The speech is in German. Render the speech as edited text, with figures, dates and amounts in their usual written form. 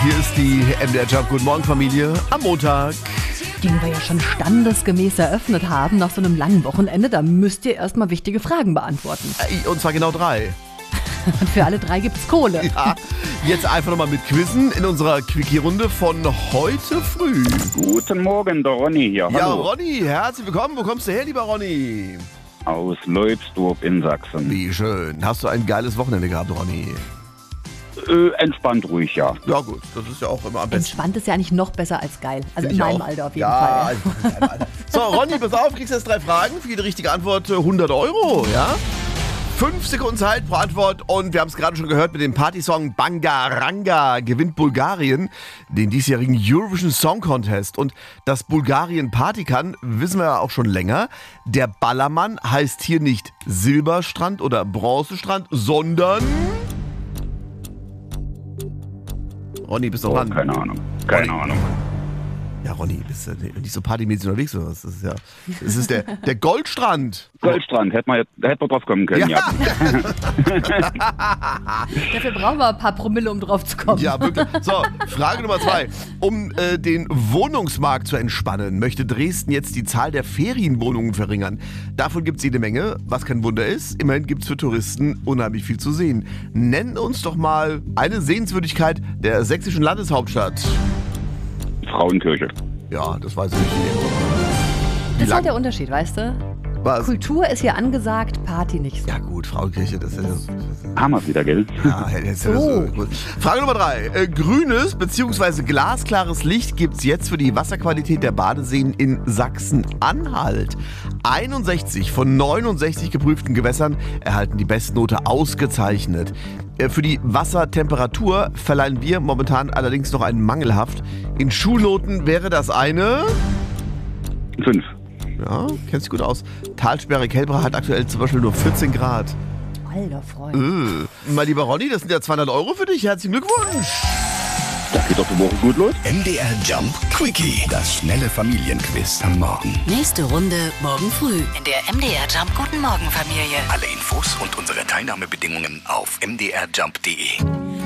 Hier ist die MDR Jump Guten Morgen Familie am Montag. Den wir ja schon standesgemäß eröffnet haben nach so einem langen Wochenende. Da müsst ihr erstmal wichtige Fragen beantworten. Und zwar genau 3. Und für alle 3 gibt's Kohle. Ja, jetzt einfach nochmal mit Quizzen in unserer Quickie-Runde von heute früh. Guten Morgen, der Ronny hier. Ja, Hallo. Ronny, herzlich willkommen. Wo kommst du her, lieber Ronny? Aus Leubsdorf in Sachsen. Wie schön. Hast du ein geiles Wochenende gehabt, Ronny? Entspannt ruhig, ja. Ja gut, das ist ja auch immer am besten. Entspannt ist ja eigentlich noch besser als geil. Also in Ich meinem auch. Alter auf jeden Ja, Fall. in meinem Alter. So, Ronny, pass auf, kriegst jetzt 3 Fragen. Für jede richtige Antwort 100 €, ja? 5 Sekunden Zeit pro Antwort und wir haben es gerade schon gehört mit dem Partysong Bangaranga gewinnt Bulgarien den diesjährigen Eurovision Song Contest. Und dass Bulgarien Party kann, wissen wir ja auch schon länger. Der Ballermann heißt hier nicht Silberstrand oder Bronzestrand, sondern... Ronny, bist du dran? Keine Ahnung. Keine Ahnung. Ja, Ronny, bist du nicht so partymäßig unterwegs oder was? Das ist der Goldstrand. Goldstrand, da hätte man drauf kommen können, ja. Dafür brauchen wir ein paar Promille, um drauf zu kommen. Ja, wirklich. So, Frage Nummer 2. Um den Wohnungsmarkt zu entspannen, möchte Dresden jetzt die Zahl der Ferienwohnungen verringern. Davon gibt es jede Menge, was kein Wunder ist. Immerhin gibt es für Touristen unheimlich viel zu sehen. Nenn uns doch mal eine Sehenswürdigkeit der sächsischen Landeshauptstadt. Frauenkirche. Ja, das weiß ich nicht. Das ist halt der Unterschied, weißt du? Was? Kultur ist hier angesagt, Party nicht so. Ja gut, Frauenkirche, das ist ja... Haben wir es wieder, gell? Ja, jetzt ist Oh. gut. Frage Nummer 3. Grünes bzw. glasklares Licht gibt es jetzt für die Wasserqualität der Badeseen in Sachsen-Anhalt. 61 von 69 geprüften Gewässern erhalten die Bestnote ausgezeichnet. Für die Wassertemperatur verleihen wir momentan allerdings noch einen mangelhaft. In Schulnoten wäre das eine... 5. Ja, kennst dich gut aus. Talsperre Kelbra hat aktuell zum Beispiel nur 14 Grad. Alter Freund. Mein lieber Ronny, das sind ja 200 € für dich. Herzlichen Glückwunsch. Da geht doch die Woche gut los. MDR Jump Quickie, das schnelle Familienquiz am Morgen. Nächste Runde morgen früh in der MDR Jump Guten Morgen Familie. Alle Infos und unsere Teilnahmebedingungen auf mdrjump.de.